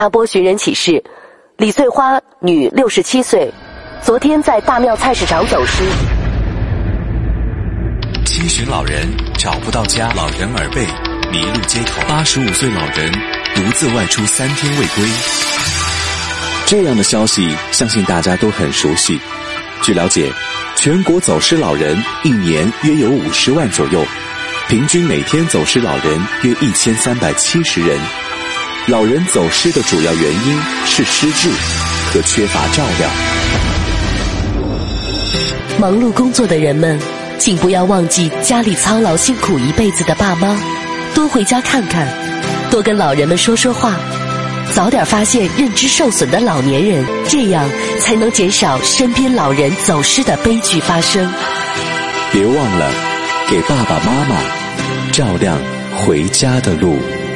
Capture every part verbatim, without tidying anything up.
阿波寻人启事，李翠花，女，六十七岁，昨天在大庙菜市场走失。 七旬老人找不到家，老人耳背，迷路街头。八十五岁老人独自外出三天未归。 这样的消息，相信大家都很熟悉。据了解，全国走失老人一年约有五十万左右，平均每天走失老人约一千三百七十人。老人走失的主要原因是失智和缺乏照料。 忙碌工作的人们，请不要忘记家里操劳辛苦一辈子的爸妈，多回家看看，多跟老人们说说话，早点发现认知受损的老年人，这样才能减少身边老人走失的悲剧发生。 别忘了给爸爸妈妈照亮回家的路。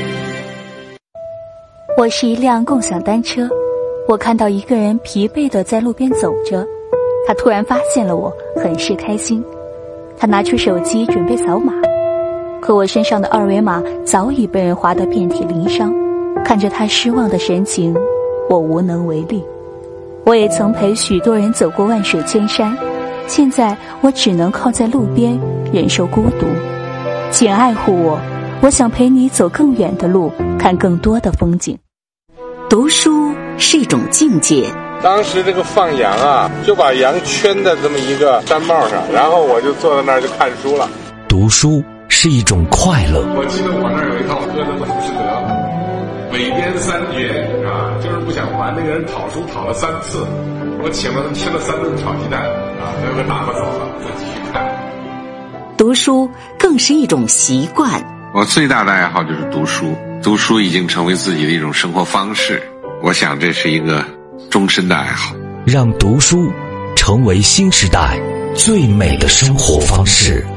我是一辆共享单车，我看到一个人疲惫地在路边走着，他突然发现了我，很是开心。他拿出手机准备扫码，可我身上的二维码早已被人划得遍体鳞伤。看着他失望的神情，我无能为力。我也曾陪许多人走过万水千山，现在我只能靠在路边忍受孤独。请爱护我，我想陪你走更远的路，看更多的风景。 读书是一种境界。 当时这个放羊啊，就把羊圈在这么一个山帽上，然后我就坐在那儿就看书了。 读书是一种快乐。 我记得我那儿有一套歌的《浮士德》，韦编三绝啊，就是不想还那个人讨书讨了三次，我请了他吃了三顿炒鸡蛋啊，最后打发走了，我继续看。 读书更是一种习惯。 我最大的爱好就是读书，读书已经成为自己的一种生活方式，我想这是一个终身的爱好。 让读书成为新时代最美的生活方式。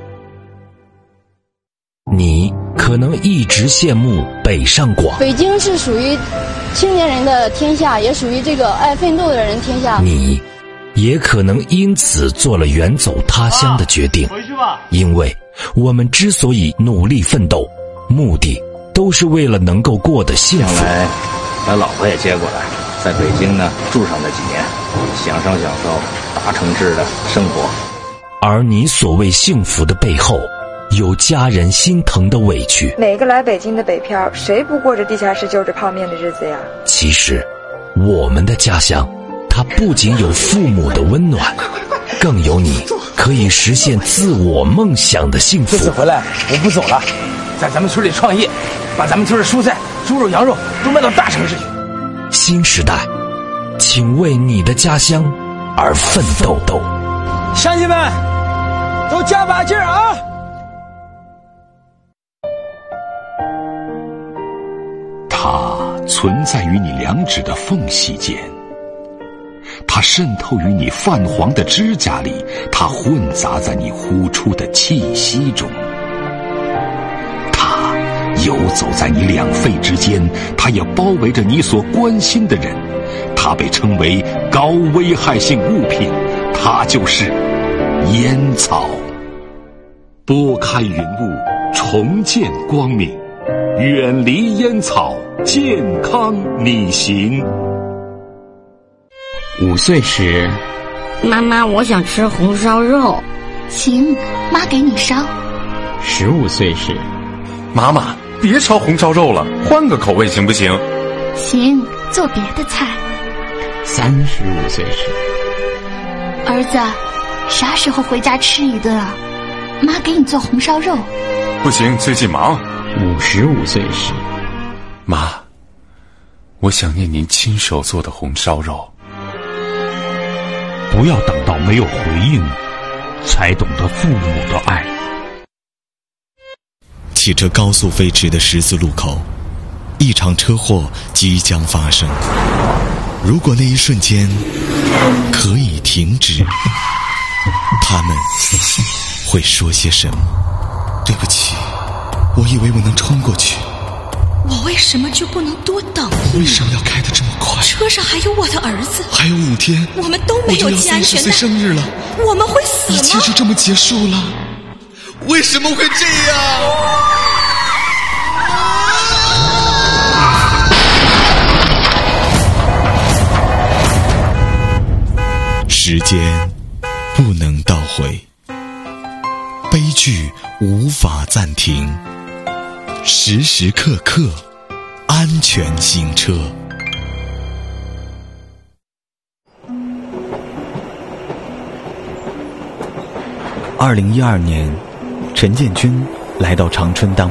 你可能一直羡慕北上广， 北京是属于青年人的天下，也属于这个爱奋斗的人天下。 你也可能因此做了远走他乡的决定， 回去吧。 因为我们之所以努力奋斗，目的都是为了能够过得幸福。 将来把老婆也接过来，在北京呢住上那几年，享受享受大城市的生活。 而你所谓幸福的背后，有家人心疼的委屈。 每个来北京的北漂，谁不过着地下室就着泡面的日子呀？ 其实我们的家乡，它不仅有父母的温暖，更有你可以实现自我梦想的幸福。 这次回来我不走了，在咱们村里创业，把咱们村的蔬菜、猪肉、羊肉都卖到大城市去。 新时代，请为你的家乡而奋斗。 乡亲们，都加把劲儿啊！ 它存在于你两指的缝隙间，它渗透于你泛黄的指甲里，它混杂在你呼出的气息中，它游走在你两肺之间，它也包围着你所关心的人。它被称为高危害性物品，它就是烟草。拨开云雾，重见光明，远离烟草，健康你行。 五岁时， 妈妈，我想吃红烧肉。 行，妈给你烧。 十五岁时， 妈妈别烧红烧肉了，换个口味行不行？ 行，做别的菜。 三十五岁时， 儿子，啥时候回家吃一顿啊？妈给你做红烧肉。 不行，最近忙。 五十五岁时， 妈，我想念您亲手做的红烧肉。 不要等到没有回应，才懂得父母的爱。 汽车高速飞驰的十字路口，一场车祸即将发生。如果那一瞬间可以停止，他们会说些什么？对不起，我以为我能冲过去。 我为什么就不能多等一秒？ 为什么要开得这么快？ 车上还有我的儿子， 还有五天， 我们都没有系安全带。 我就要三十岁生日了， 我们会死吗？ 一切就这么结束了？为什么会这样？ 时间不能倒回，悲剧无法暂停，时时刻刻安全行车。 二零一二年，陈建军来到长春当